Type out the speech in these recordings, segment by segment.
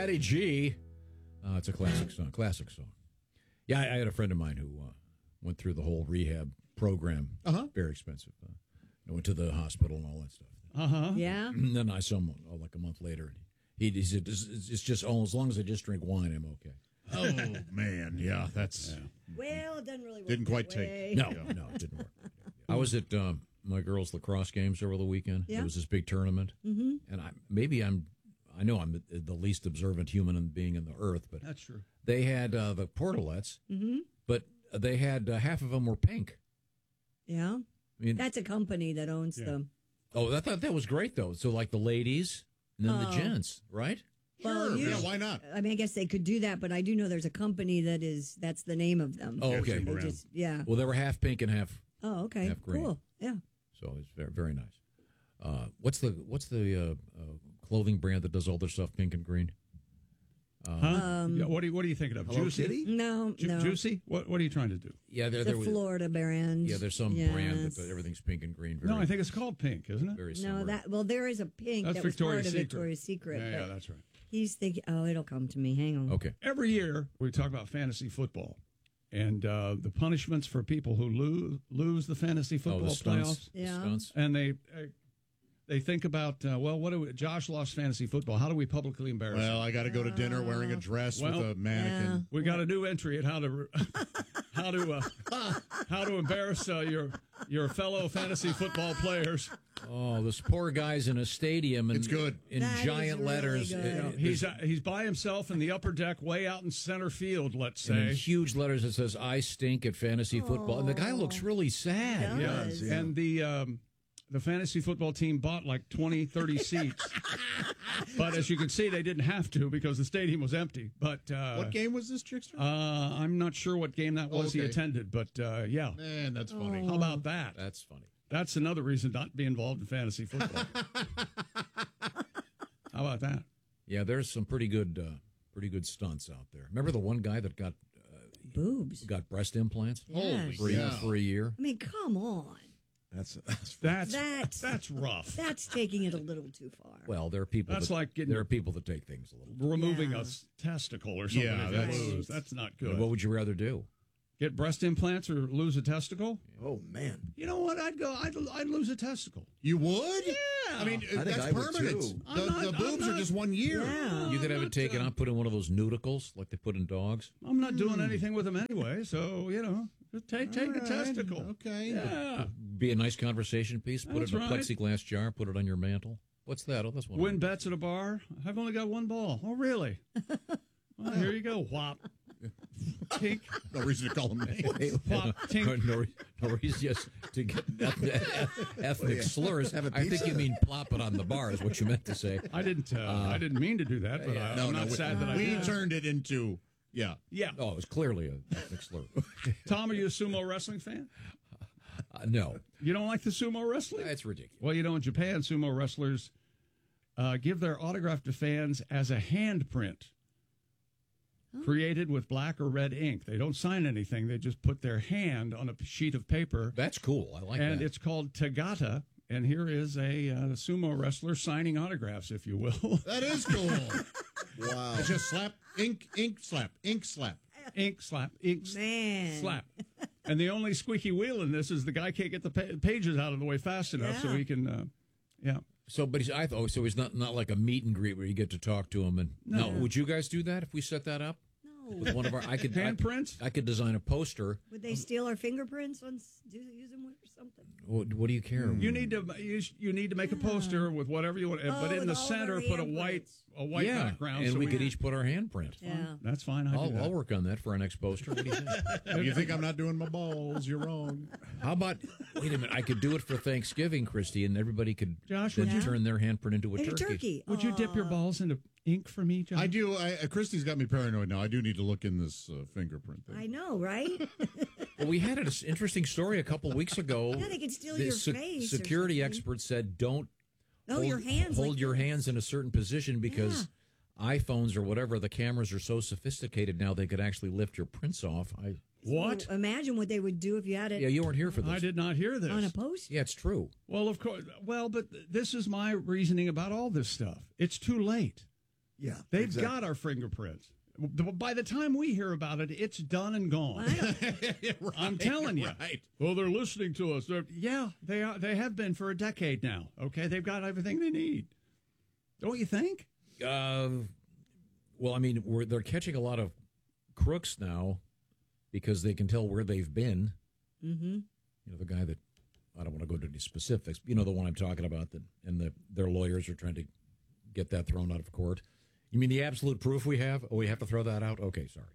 Matty G. It's a classic song. Classic song. Yeah, I had a friend of mine who went through the whole rehab program. Very expensive. I went to the hospital and all that stuff. Yeah. And then I saw him like a month later. He said, "It's just as long as I just drink wine, I'm okay." Oh man, yeah, that's Well, it doesn't really work. Didn't quite that way. take. No, it didn't work. I was at my girls' lacrosse games over the weekend. Yeah. It was this big tournament, and I know I'm the least observant human being in the earth, but That's true. they had the portalettes, but they had half of them were pink. Yeah. I mean, That's a company that owns them. I thought that was great though. So like the ladies and then the gents, right? Well, yeah, why not? I mean, I guess they could do that, but I do know there's a company that's the name of them. Oh, okay. They just, yeah. Well, they were half pink and half. Oh, okay. half green. Cool. Yeah. So it's very, very nice. What's the clothing brand that does all their stuff pink and green? Yeah, what are you thinking of? Hello Juicy? Kitty? No, no. Juicy? What are you trying to do? Yeah, The there was. Florida brand. Yeah, there's some brand that everything's pink and green. Very, No, I think it's called Pink, isn't it? very No, similar. there is a pink That's that was part Victoria's of Secret. Victoria's Secret. Yeah, but that's right. He's thinking, it'll come to me. Hang on. Okay. Every year we talk about fantasy football and the punishments for people who lose the fantasy football the stunts. playoffs. The Yeah. stunts. And they think about, Josh lost fantasy football. How do we publicly embarrass him? Well, I got to go to dinner wearing a dress with a mannequin. We got a new entry at how to embarrass your fellow fantasy football players. Oh, those poor guys in a stadium. And, It's good. In That is giant really letters. good. He's by himself in the upper deck, way out in center field. Let's And in say. huge letters it says, "I stink at fantasy football." And the guy looks really sad. He Yeah, does. and the fantasy football team bought like 20, 30 seats. But as you can see, they didn't have to because the stadium was empty. But What game was this, Trickster? I'm not sure what game that was he Okay. attended, but yeah. Man, that's funny. How about that? That's funny. That's another reason not to be involved in fantasy football. How about that? Yeah, there's some pretty good stunts out there. Remember the one guy that got Boobs. breast implants Yes. for a year? I mean, come on. That's That's rough. That's taking it a little too far. Well, there are people. That's like getting- there are people that take things a little. Removing Yeah. a testicle or something. Yeah, if that's- you lose. That's not good. What would you rather do? Get breast implants or lose a testicle? oh man. You know what? I'd lose a testicle. You would? Yeah. I mean, think that's I would, permanent. too. The boobs are just 1 year. Yeah. You could have it taken out, put in one of those noodles like they put in dogs. I'm not doing anything with them anyway, so just take a testicle. Okay. Yeah. Be a nice conversation piece. Put That's it in a right. plexiglass jar. Put it on your mantle. What's that? Oh, that's one. Win bets at a bar. I've only got one ball. Oh, really? Well, here you go. Whop. Tink. No reason to call them names. Whop. Tink. no reason just to get ethnic slurs. Have a I think pizza. you mean plop it on the bar is what you meant to say. I didn't mean to do that, but I'm not sad that I we did. turned it into, yeah. Yeah. Oh, it was clearly an ethnic slur. Tom, are you a sumo wrestling fan? No, You don't like the sumo wrestling? that's ridiculous. Well, in Japan, sumo wrestlers give their autograph to fans as a handprint created with black or red ink. They don't sign anything. They just put their hand on a sheet of paper. That's cool. I like And that. it's called Tagata. And here is a sumo wrestler signing autographs, if you will. That is cool. Wow. It's just slap, ink, slap, ink, slap. Ink slap, ink Man. slap. And the only squeaky wheel in this is the guy can't get the pages out of the way fast enough so Yeah. he can, yeah. So, but he's not like a meet and greet where you get to talk to him. And no, would you guys do that if we set that up? No. With one of our, Handprints? I could design a poster. Would they steal our fingerprints? Use them or something? What do you care? You need to make a poster with whatever you want, but in with the all center our put a handprints. white background. and so we could each put our handprint. Yeah. That's fine. I'll work on that for our next poster. What do you think? If you think I'm not doing my balls, you're wrong. How about, wait a minute, I could do it for Thanksgiving, Christy, and everybody could Josh, then would you- turn their handprint into a And a turkey. turkey. Would you dip your balls into ink for me, John? I do. Christy's got me paranoid now. I do need to look in this fingerprint thing. I know, right? Well, we had an interesting story a couple weeks ago. Yeah, they could steal The your face or Security something. experts said don't Your hands. hold like your this. hands in a certain position because iPhones or whatever, the cameras are so sophisticated now they could actually lift your prints off. What? So imagine what they would do if you had it Yeah, you weren't here for this. I did not hear this. on a post. Yeah, it's true. Well, of course. Well, but this is my reasoning about all this stuff. It's too late. Yeah. They've exactly. got our fingerprints. By the time we hear about it, it's done and gone. I'm telling you. Right. Well, they're listening to us. Yeah, they are. They have been for a decade now. Okay, they've got everything they need. Don't you think? Well, I mean, they're catching a lot of crooks now because they can tell where they've been. Mm-hmm. You know, the guy that, I don't want to go into any specifics, you know, the one I'm talking about, their lawyers are trying to get that thrown out of court. You mean the absolute proof we have? Oh, we have to throw that out? Okay, sorry.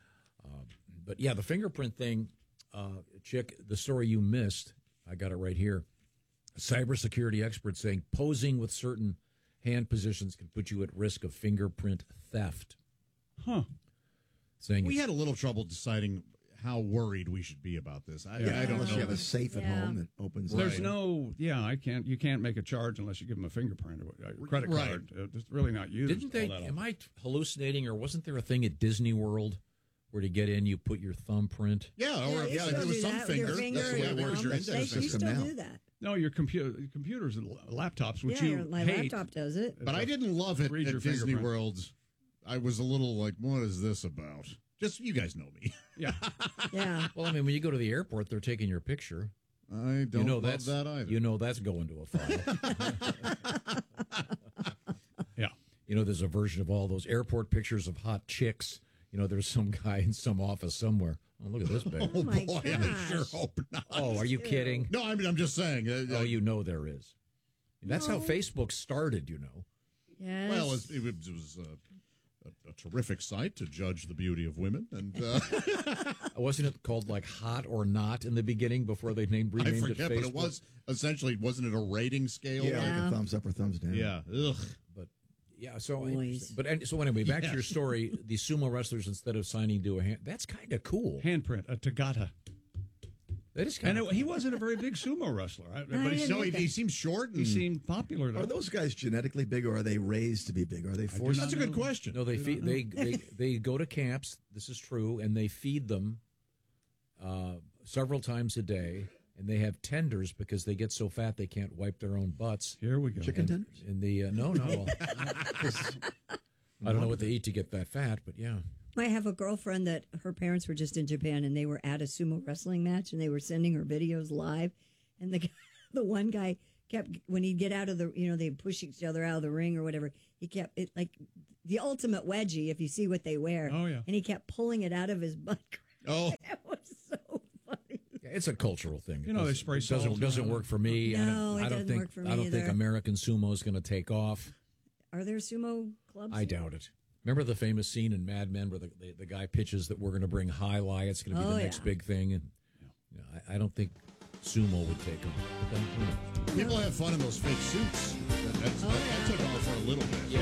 But yeah, the fingerprint thing, Chick, the story you missed, I got it right here. A cybersecurity expert saying posing with certain hand positions can put you at risk of fingerprint theft. Huh. Saying We had a little trouble deciding how worried we should be about this. I don't Unless you know. have a safe at home that opens. There's up. you can't make a charge unless you give them a fingerprint or a credit Right. card. It's really not used. Didn't they? all that Am I hallucinating, or wasn't there a thing at Disney World where to get in you put your thumbprint? Yeah, or you if still there was do some that with your finger, that's the way and it your works. Your thumb. index They system still now. do that. No, your computers and laptops, which Yeah, you my hate. laptop does it. But I didn't love it Read your at Disney fingerprint. World. I was a little like, what is this about? Just, you guys know me. Yeah. Yeah. Well, I mean, when you go to the airport, they're taking your picture. I don't You know love that either. You know that's going to a file. Yeah. You know, there's a version of all those airport pictures of hot chicks. You know, there's some guy in some office somewhere. Oh, look at this babe. Oh, my boy, I gosh. sure hope not. Oh, are you kidding? No, I mean, I'm just saying. Oh, you know there is. That's how No. Facebook started, you know. Yes. Well, it was a terrific site to judge the beauty of women, and Wasn't it called like Hot or Not in the beginning before they I renamed it forget, Facebook? but it was essentially, wasn't it a rating scale? Yeah, Yeah. like a thumbs up or thumbs down. Yeah. Ugh. But yeah, so Boys. so anyway, back to Yes. your story. The sumo wrestlers, instead of signing to a hand, that's kind of cool. Handprint, a Tagata. That is And kind of. he wasn't a very big sumo wrestler. But didn't No, look he seems short. he And, seemed popular, though. Are those guys genetically big, or are they raised to be big? Are they forced? that's a good question. No, they go to camps. This is true, and they feed them several times a day, and they have tenders because they get so fat they can't wipe their own butts. Here we go. Chicken tenders? In the no, I don't know what they eat to get that fat, but yeah. I have a girlfriend that her parents were just in Japan and they were at a sumo wrestling match and they were sending her videos live. And the one guy kept, when he'd get out of the, they'd push each other out of the ring or whatever, he kept it like the ultimate wedgie, if you see what they wear. Oh, yeah. And he kept pulling it out of his butt. Oh. That was so funny. Yeah, it's a cultural thing. You know, they spray salt doesn't around. work for me. No, I it don't doesn't think work for me I don't think either. American sumo is going to take off. Are there sumo clubs? I doubt it. Remember the famous scene in Mad Men where the guy pitches that we're going to bring highlight, it's going to be the next big thing, and I don't think sumo would take off. But then, who knows? People have fun in those fake suits. That took off for a little bit. Yeah.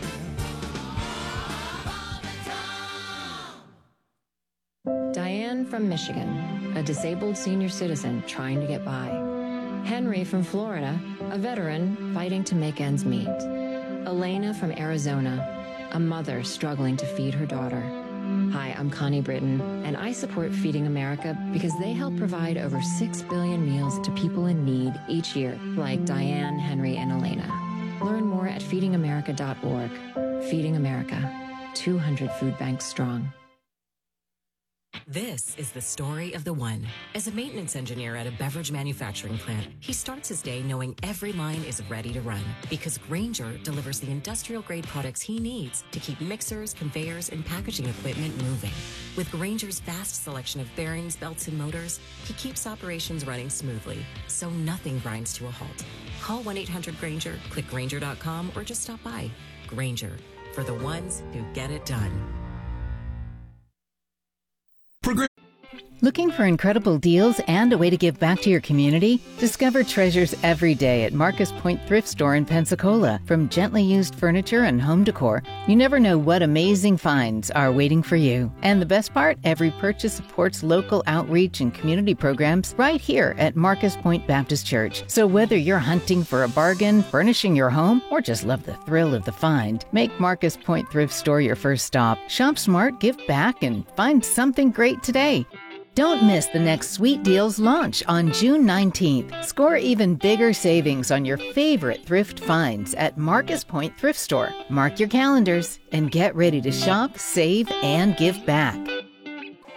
Diane from Michigan, a disabled senior citizen trying to get by. Henry from Florida, a veteran fighting to make ends meet. Elena from Arizona, a mother struggling to feed her daughter. Hi, I'm Connie Britton, and I support Feeding America because they help provide over 6 billion meals to people in need each year, like Diane, Henry, and Elena. Learn more at feedingamerica.org. Feeding America, 200 food banks strong. This is the story of the one. As a maintenance engineer at a beverage manufacturing plant, he starts his day knowing every line is ready to run because Grainger delivers the industrial-grade products he needs to keep mixers, conveyors, and packaging equipment moving. With Grainger's vast selection of bearings, belts, and motors, he keeps operations running smoothly, so nothing grinds to a halt. Call 1-800-GRAINGER, click Grainger.com, or just stop by. Grainger, for the ones who get it done. Looking for incredible deals and a way to give back to your community? Discover treasures every day at Marcus Point Thrift Store in Pensacola. From gently used furniture and home decor, you never know what amazing finds are waiting for you. And the best part? Every purchase supports local outreach and community programs right here at Marcus Point Baptist Church. So whether you're hunting for a bargain, furnishing your home, or just love the thrill of the find, make Marcus Point Thrift Store your first stop. Shop smart, give back, and find something great today. Don't miss the next Sweet Deals launch on June 19th. Score even bigger savings on your favorite thrift finds at Marcus Point Thrift Store. Mark your calendars and get ready to shop, save, and give back.